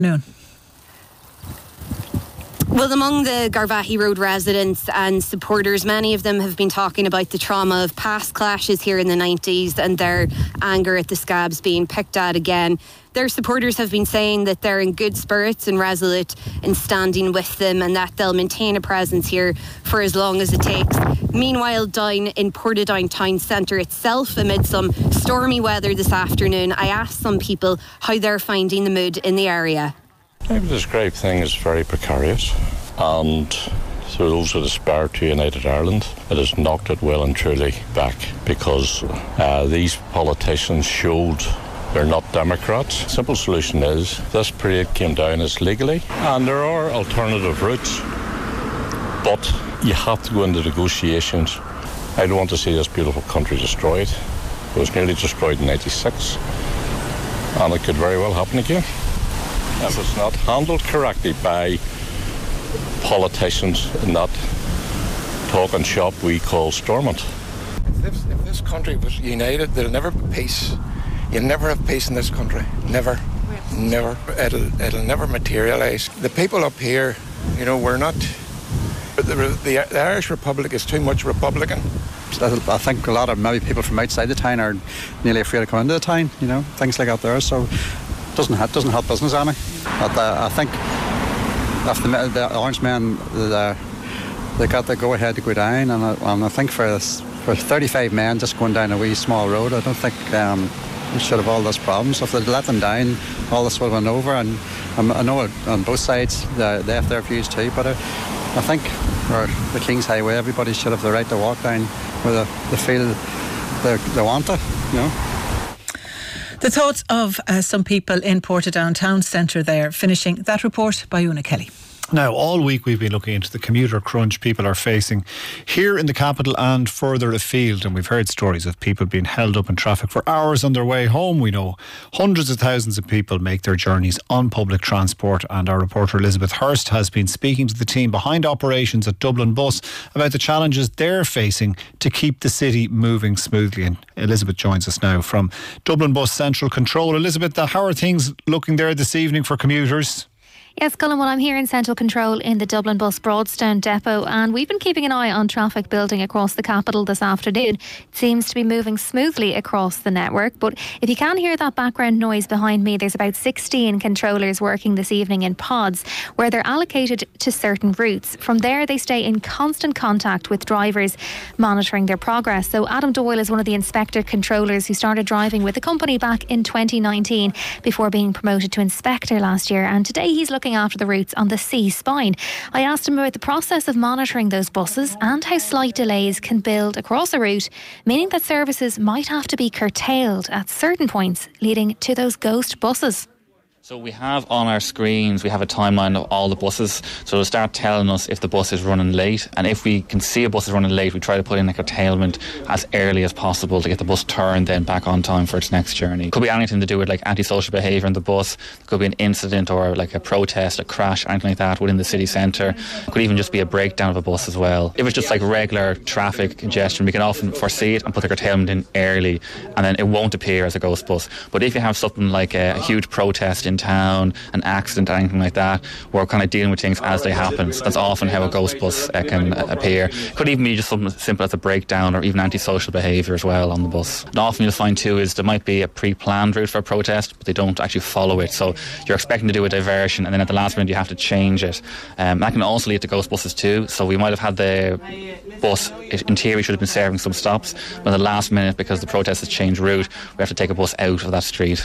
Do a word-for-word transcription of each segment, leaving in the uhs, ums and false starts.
Noon. Well, among the Garvaghey Road residents and supporters, many of them have been talking about the trauma of past clashes here in the nineties and their anger at the scabs being picked at again. Their supporters have been saying that they're in good spirits and resolute in standing with them, and that they'll maintain a presence here for as long as it takes. Meanwhile, down in Portadown town centre itself, amid some stormy weather this afternoon, I asked some people how they're finding the mood in the area. I would describe things as very precarious, and through those with despair to United Ireland, it has knocked it well and truly back, because uh, these politicians showed they're not Democrats. Simple solution is this parade came down as legally, and there are alternative routes, but you have to go into negotiations. I don't want to see this beautiful country destroyed. It was nearly destroyed in ninety-six, and it could very well happen again if it's not handled correctly by politicians in that talking shop we call Stormont. If this, if this country was united, there'll never be peace. You'll never have peace in this country. Never. Never. It'll, it'll never materialise. The people up here, you know, we're not... The, the, the Irish Republic is too much Republican. I think a lot of maybe people from outside the town are nearly afraid to come into the town, you know, things like that there, so it doesn't, it doesn't help business any. But uh, I think if the, the Orange men, the, they got the go-ahead to go down, and I, and I think for, for thirty-five men just going down a wee small road, I don't think... Um, we should have all those problems. If they'd let them down, all this would have went over. And um, I know on both sides uh, they have their views too, but I, I think for the King's Highway, everybody should have the right to walk down where they, they feel they, they want it, you know. The thoughts of uh, some people in Portadown town centre there. Finishing that report by Una Kelly. Now, all week we've been looking into the commuter crunch people are facing here in the capital and further afield, and we've heard stories of people being held up in traffic for hours on their way home. We know hundreds of thousands of people make their journeys on public transport, and our reporter Elizabeth Hurst has been speaking to the team behind operations at Dublin Bus about the challenges they're facing to keep the city moving smoothly. And Elizabeth joins us now from Dublin Bus Central Control. Elizabeth, how are things looking there this evening for commuters? Yes, Colin, well, I'm here in Central Control in the Dublin Bus Broadstone depot, and we've been keeping an eye on traffic building across the capital this afternoon. It seems to be moving smoothly across the network, but if you can hear that background noise behind me, there's about sixteen controllers working this evening in pods where they're allocated to certain routes. From there, they stay in constant contact with drivers, monitoring their progress. So Adam Doyle is one of the inspector controllers who started driving with the company back in twenty nineteen before being promoted to inspector last year, and today he's looking after the routes on the C spine. I asked him about the process of monitoring those buses and how slight delays can build across a route, meaning that services might have to be curtailed at certain points, leading to those ghost buses. So we have on our screens, we have a timeline of all the buses. So it'll start telling us if the bus is running late. And if we can see a bus is running late, we try to put in a curtailment as early as possible to get the bus turned then back on time for its next journey. Could be anything to do with like antisocial behaviour in the bus. It could be an incident or like a protest, a crash, anything like that within the city centre. It could even just be a breakdown of a bus as well. If it's just like regular traffic congestion, we can often foresee it and put the curtailment in early, and then it won't appear as a ghost bus. But if you have something like a, a huge protest in town, an accident, anything like that, we're kind of dealing with things as they happen. So that's often how a ghost bus uh, can uh, appear. Could even be just something as simple as a breakdown or even antisocial behaviour as well on the bus. And often you'll find too is there might be a pre-planned route for a protest, but they don't actually follow it. So you're expecting to do a diversion, and then at the last minute you have to change it. Um, that can also lead to ghost buses too. So we might have had the bus, in theory, should have been serving some stops, but at the last minute, because the protest has changed route, we have to take a bus out of that street.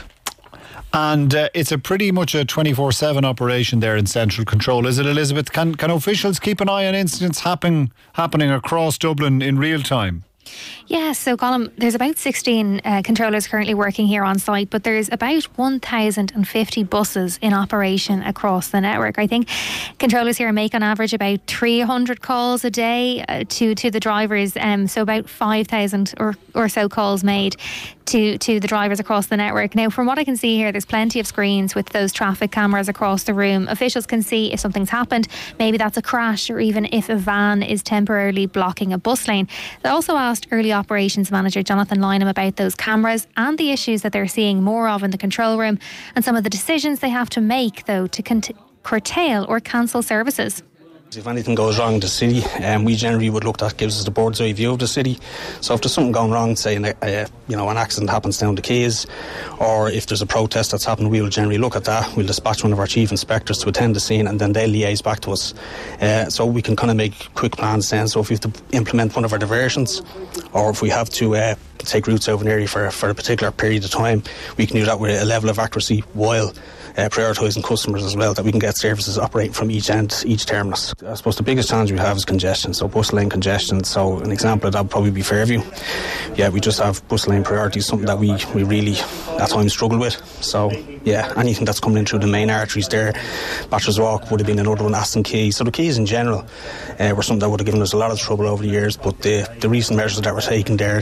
And uh, it's a pretty much a twenty-four seven operation there in Central Control, is it, Elizabeth? Can can officials keep an eye on incidents happen, happening across Dublin in real time? Yeah, so Colin, there's about sixteen uh, controllers currently working here on site, but there's about one thousand fifty buses in operation across the network. I think controllers here make on average about three hundred calls a day uh, to, to the drivers, um, so about five thousand or, or so calls made. to, to the drivers across the network. Now, from what I can see here, there's plenty of screens with those traffic cameras across the room. Officials can see if something's happened, maybe that's a crash, or even if a van is temporarily blocking a bus lane. They also asked Early Operations Manager Jonathan Lynham about those cameras and the issues that they're seeing more of in the control room, and some of the decisions they have to make, though, to cont- curtail or cancel services. If anything goes wrong in the city, um, we generally would look, that gives us the bird's eye view of the city. So if there's something going wrong, say uh, you know, an accident happens down the quays, or if there's a protest that's happened, we will generally look at that. We'll dispatch one of our chief inspectors to attend the scene, and then they'll liaise back to us. Uh, so we can kind of make quick plans then. So if we have to implement one of our diversions, or if we have to uh, take routes out of an area for, for a particular period of time, we can do that with a level of accuracy while Uh, prioritising customers as well, that we can get services operating from each end, each terminus. I suppose the biggest challenge we have is congestion, so bus lane congestion. So an example of that would probably be Fairview. Yeah, we just have bus lane priorities, something that we, we really at times struggle with. So yeah, anything that's coming in through the main arteries there, Bachelor's Walk would have been another one, Aston Keys. So the Keys in general uh, were something that would have given us a lot of trouble over the years, but the, the recent measures that were taken there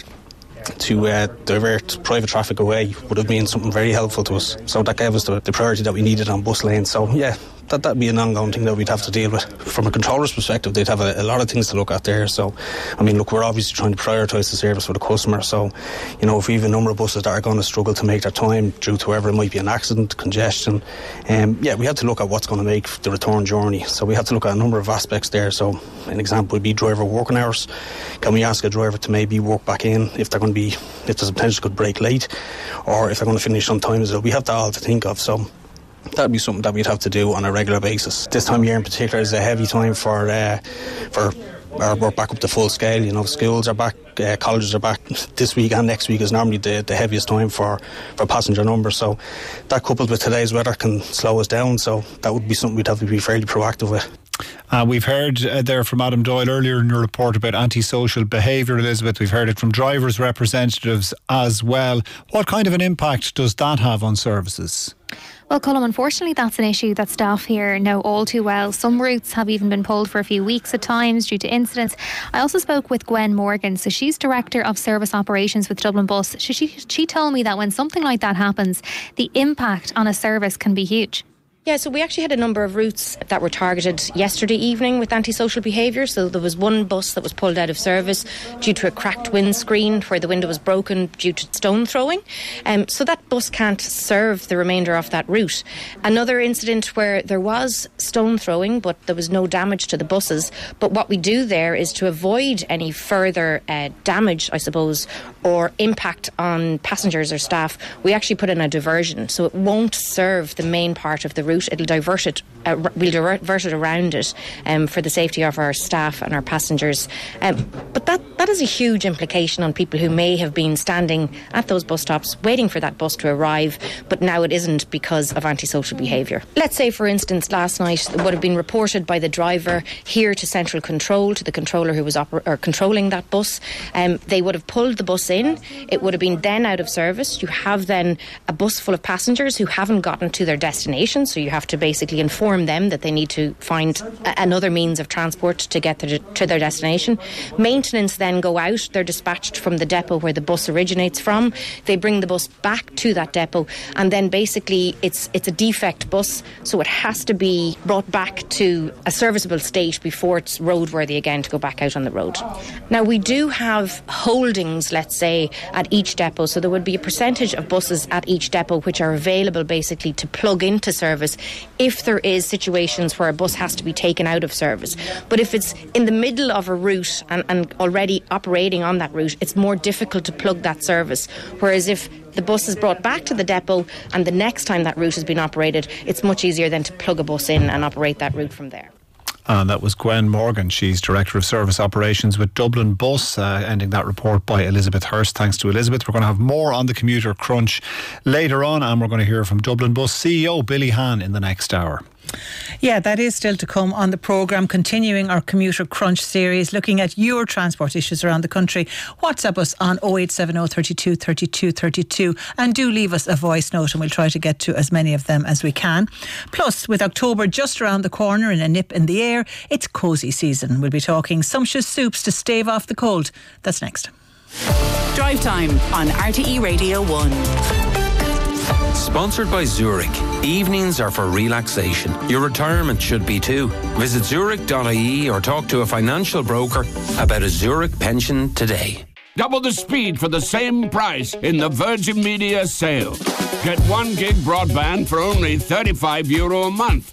to uh, divert private traffic away would have been something very helpful to us. So that gave us the, the priority that we needed on bus lanes. So yeah, that that'd be an ongoing thing that we'd have to deal with. From a controller's perspective, they'd have a, a lot of things to look at there. So I mean, look, we're obviously trying to prioritise the service for the customer. So you know, if we have a number of buses that are going to struggle to make their time due to whatever it might be, an accident, congestion, um, yeah, we have to look at what's going to make the return journey. So we have to look at a number of aspects there. So an example would be driver working hours. Can we ask a driver to maybe work back in if they're going to be, if there's a potential could break late, or if they're going to finish on time as well? We have that all to think of. So that'd be something that we'd have to do on a regular basis. This time of year in particular is a heavy time for uh, for our work back up to full scale. You know, schools are back, uh, colleges are back. This week and next week is normally the, the heaviest time for, for passenger numbers. So that coupled with today's weather can slow us down. So that would be something we'd have to be fairly proactive with. Uh, we've heard uh, there from Adam Doyle earlier in your report about antisocial behaviour, Elizabeth. We've heard it from drivers' representatives as well. What kind of an impact does that have on services? Well, Colm, unfortunately that's an issue that staff here know all too well. Some routes have even been pulled for a few weeks at times due to incidents. I also spoke with Gwen Morgan, so she's Director of Service Operations with Dublin Bus. She, she, she told me that when something like that happens, the impact on a service can be huge. Yeah, so we actually had a number of routes that were targeted yesterday evening with antisocial behaviour. So there was one bus that was pulled out of service due to a cracked windscreen where the window was broken due to stone throwing. Um, so that bus can't serve the remainder of that route. Another incident where there was stone throwing but there was no damage to the buses. But what we do there is to avoid any further uh, damage, I suppose, or impact on passengers or staff, we actually put in a diversion. So it won't serve the main part of the route. It'll divert it, uh, we'll divert it around it um, for the safety of our staff and our passengers. Um, but that, that is a huge implication on people who may have been standing at those bus stops waiting for that bus to arrive, but now it isn't because of antisocial behaviour. Let's say, for instance, last night it would have been reported by the driver here to Central Control, to the controller who was oper- or controlling that bus. Um, they would have pulled the bus in. It would have been then out of service. You have then a bus full of passengers who haven't gotten to their destination, so you have to basically inform them that they need to find a- another means of transport to get their, to their destination. Maintenance then go out. They're dispatched from the depot where the bus originates from. They bring the bus back to that depot, and then basically it's it's a defect bus, so it has to be brought back to a serviceable state before it's roadworthy again to go back out on the road. Now, we do have holdings, let's say, at each depot, so there would be a percentage of buses at each depot which are available basically to plug into service if there is situations where a bus has to be taken out of service. But if it's in the middle of a route and, and already operating on that route, it's more difficult to plug that service. Whereas if the bus is brought back to the depot and the next time that route has been operated, it's much easier then to plug a bus in and operate that route from there. And that was Gwen Morgan. She's Director of Service Operations with Dublin Bus, uh, ending that report by Elizabeth Hurst. Thanks to Elizabeth. We're going to have more on the commuter crunch later on, and we're going to hear from Dublin Bus C E O Billy Hahn in the next hour. Yeah, that is still to come on the programme, continuing our Commuter Crunch series, looking at your transport issues around the country. WhatsApp us on oh eight seven oh, thirty-two, thirty-two, thirty-two, and do leave us a voice note and we'll try to get to as many of them as we can. Plus, with October just around the corner and a nip in the air, it's cosy season. We'll be talking sumptuous soups to stave off the cold. That's next. Drive Time on R T E Radio one. Sponsored by Zurich. Evenings are for relaxation. Your retirement should be too. Visit zurich dot I E or talk to a financial broker about a Zurich pension today. Double the speed for the same price in the Virgin Media sale. Get one gig broadband for only thirty-five euro a month.